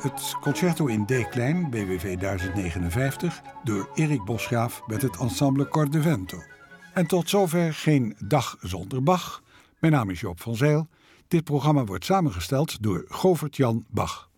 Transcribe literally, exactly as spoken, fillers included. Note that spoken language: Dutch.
het Concerto in D-klein, B W V duizend negenenvijftig, door Erik Bosgraaf met het ensemble Cor de Vento. En tot zover Geen Dag Zonder Bach. Mijn naam is Joop van Zijl. Dit programma wordt samengesteld door Govert Jan Bach.